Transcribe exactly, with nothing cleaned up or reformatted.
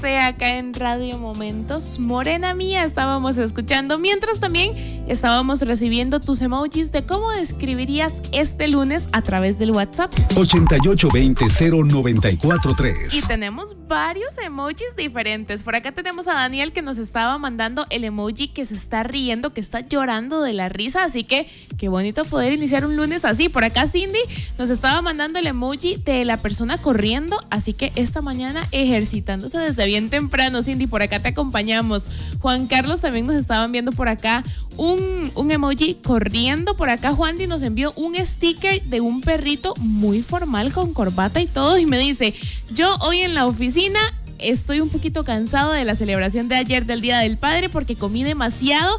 Acá en Radio Momentos, Morena Mía, estábamos escuchando, mientras también estábamos recibiendo tus emojis de cómo describirías este lunes a través del WhatsApp ochenta y ocho veinte cero noventa y cuatro tres. Y tenemos varios emojis diferentes. Por acá tenemos a Daniel, que nos estaba mandando el emoji que se está riendo, que está llorando de la risa, así que qué bonito poder iniciar un lunes así. Por acá Cindy nos estaba mandando el emoji de la persona corriendo, así que esta mañana ejercitándose desde bien temprano. Cindy, por acá te acompañamos. Juan Carlos también nos estaban viendo por acá un, un emoji corriendo. Por acá Juandi nos envió un sticker de un perrito muy formal con corbata y todo, y me dice: yo hoy en la oficina estoy un poquito cansado de la celebración de ayer del Día del Padre porque comí demasiado